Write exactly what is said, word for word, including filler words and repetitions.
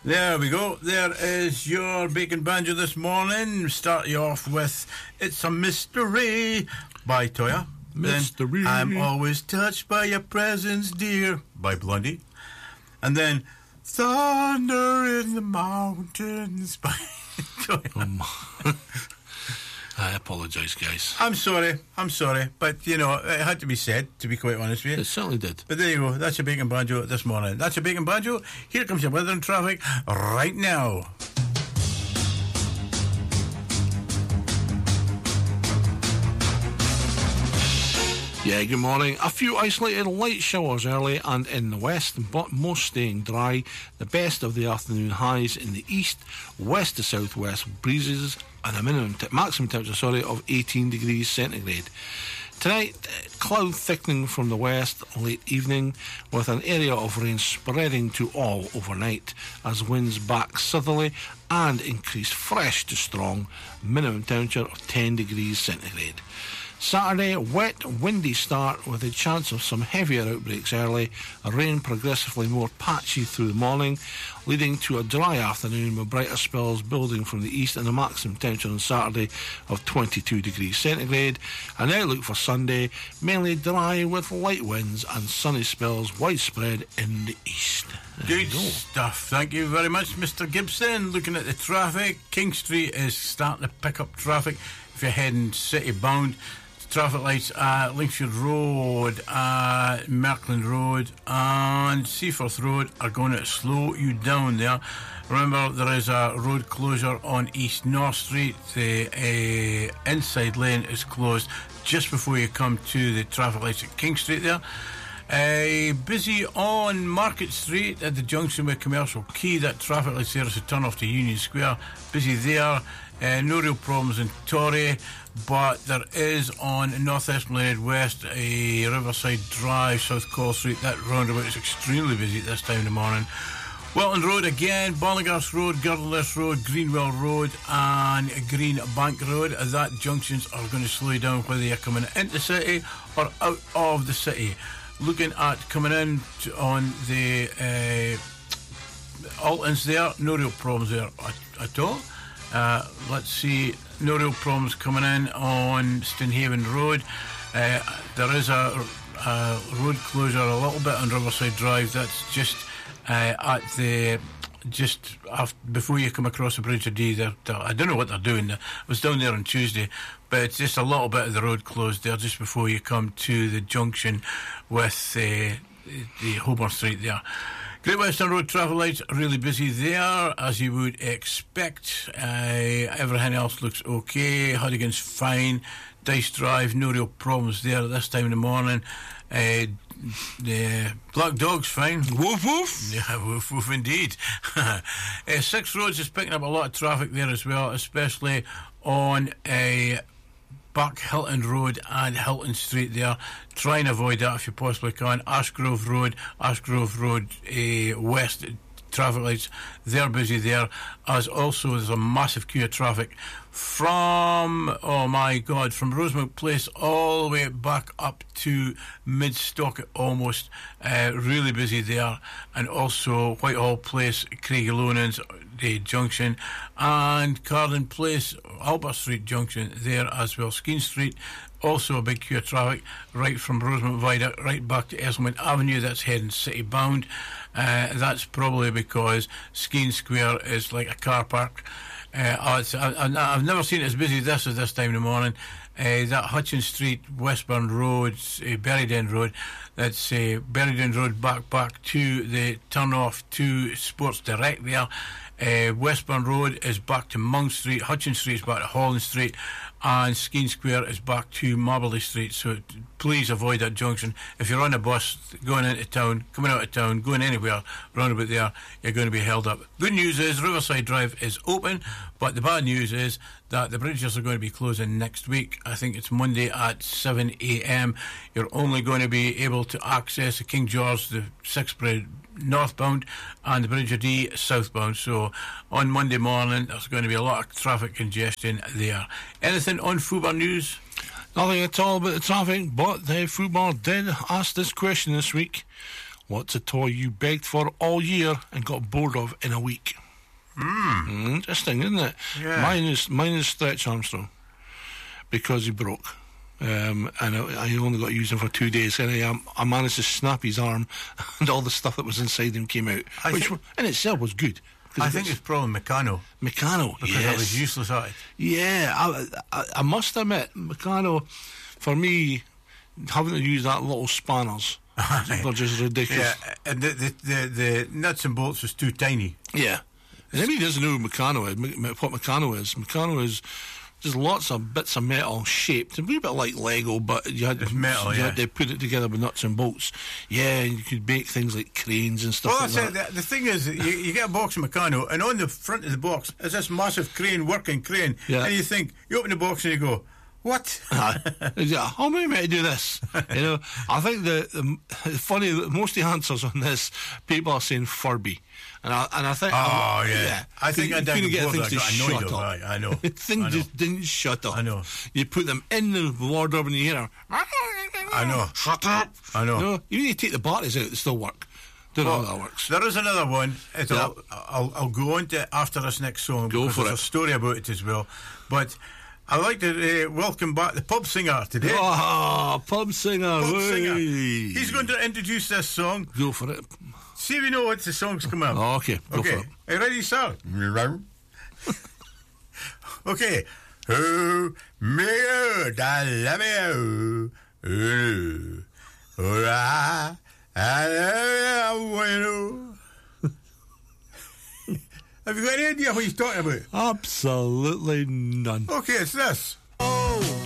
There we go. There is your Bacon Banjo this morning. Start you off with It's a Mystery by Toya. Mystery. Then I'm Always Touched by Your Presence, Dear by Blondie. And then Thunder in the Mountains by Toya. Um, I apologise, guys. I'm sorry, I'm sorry, but you know, it had to be said, to be quite honest with you. It certainly did. But there you go, that's your Bacon Banjo this morning. That's your Bacon Banjo. Here comes your weather and traffic right now. Yeah, good morning. A few isolated light showers early and in the west, but most staying dry. The best of the afternoon highs in the east, west to southwest breezes, and a minimum te- maximum temperature, sorry, of eighteen degrees centigrade. Tonight, cloud thickening from the west late evening, with an area of rain spreading to all overnight as winds back southerly and increase fresh to strong, minimum temperature of ten degrees centigrade. Saturday, wet, windy start with a chance of some heavier outbreaks early, rain progressively more patchy through the morning, leading to a dry afternoon with brighter spells building from the east and a maximum temperature on Saturday of twenty-two degrees centigrade. An outlook for Sunday, mainly dry with light winds and sunny spells widespread in the east. Good stuff. Thank you very much, Mister Gibson. Looking at the traffic, King Street is starting to pick up traffic if you're heading city bound. Traffic lights at Linkfield Road, at Merkland Road and Seaforth Road are going to slow you down there. Remember, there is a road closure on East North Street. The uh, inside lane is closed just before you come to the traffic lights at King Street there. Uh, busy on Market Street at the junction with Commercial Quay. That traffic lights there is a turn off to Union Square. Busy there. Uh, no real problems in Torrey, but there is on North Esplanade West a Riverside Drive, South Call Street. That roundabout is extremely busy at this time in the morning. Welton Road again, Ballingarth Road, Girdleless Road, Greenwell Road and Green Bank Road. That junctions are going to slow you down whether you're coming into the city or out of the city. Looking at coming in to, on the uh, Altons there, no real problems there at, at all. Uh, let's see, no real problems coming in on Stonehaven Road. Uh, there is a, a road closure a little bit on Riverside Drive. That's just uh, at the just after, before you come across the Bridge of Dee. They're, they're, I don't know what they're doing. I was down there on Tuesday, but it's just a little bit of the road closed there just before you come to the junction with uh, the Holborn Street there. Great Western Road traffic lights really busy there, as you would expect. Uh, everything else looks okay. Huddigan's fine. Dice Drive, no real problems there at this time in the morning. Uh, the Black Dog's fine. Woof woof. Yeah, woof woof indeed. uh, Six Roads is picking up a lot of traffic there as well, especially on a. Uh, Buck Hilton Road and Hilton Street there. Try and avoid that if you possibly can. Ashgrove Road, Ashgrove Road uh, West traffic lights, they're busy there, as also there's a massive queue of traffic from, oh my God, from Rosemount Place all the way back up to Mid-Stockett almost. Uh, really busy there. And also Whitehall Place, Craigielownans, the junction, and Carden Place, Albert Street junction there as well. Skene Street, also a big queue of traffic right from Rosemount Viaduct right back to Esselmont Avenue. That's heading city bound. Uh, that's probably because Skene Square is like a car park. Uh, oh, it's, I, I, I've never seen it as busy as this at this time in the morning. Uh, that Hutchins Street, Westbourne Road, uh, Berrydene Road, that's uh, Berrydene Road back back to the turn off to Sports Direct there. Uh, Westbourne Road is back to Mung Street, Hutchins Street is back to Holland Street, and Skene Square is back to Marbley Street. So please avoid that junction. If you're on a bus going into town, coming out of town, going anywhere round about there, you're going to be held up. Good news is Riverside Drive is open, but the bad news is that the bridges are going to be closing next week. I think it's Monday at seven a.m. You're only going to be able to access the King George, the sixth Bridge northbound, and the Bridge of Dee southbound. So on Monday morning there's going to be a lot of traffic congestion there. Anything on Fubar News? Nothing at all about the traffic, but the Fubar did ask this question this week. What's a toy you begged for all year and got bored of in a week? Mm. Mm, interesting, isn't it? Yeah. Mine is mine is Stretch Armstrong because he broke. Um, and I, I only got to use him for two days, and I, um, I managed to snap his arm, and all the stuff that was inside him came out, I which think, in itself was good. I think it's probably Meccano. Meccano, because yes. I was useless at it. Yeah, I, I, I must admit, Meccano, for me, having to use that little spanners, they're just ridiculous. Yeah, and the, the, the, the nuts and bolts was too tiny. Yeah. And everybody doesn't know who Meccano is, what Meccano is. Meccano is just lots of bits of metal shaped, a wee bit like Lego, but you had, it's metal, you yeah. had to put it together with nuts and bolts. Yeah, and you could make things like cranes and stuff Well, like that's that. it. The, the thing is, you, you get a box of Meccano, and on the front of the box is this massive crane, working crane. Yeah. And you think, you open the box and you go, what? How am I meant to do this? You know, I think the, the, the funny, most of the answers on this, people are saying Furby. And I, and I think, oh, I, yeah. yeah. I think I you did couldn't get before things that. to I got annoyed shut of up. that. I know. Things I know. just didn't shut up. I know. You put them in the wardrobe and you hear them. I know. Shut up. I know. No, you need to take the batteries out, they still work. Don't Well, know how that works. There is another one. It'll, Yeah. I'll, I'll go on to it after this next song. Go because for there's it. a story about it as well. But I'd like to uh, welcome back the pub singer today. Oh, pub singer. Pub singer. Hey. He's going to introduce this song. Go for it. See if we know what the song's come out. Oh, okay, go okay. for it. Are you ready, sir? Okay. Oh, me, oh, da, la, me, oh, oh, oh, ah, ah, ah, bueno. Have you got any idea what he's talking about? Absolutely none. Okay, it's this. Oh.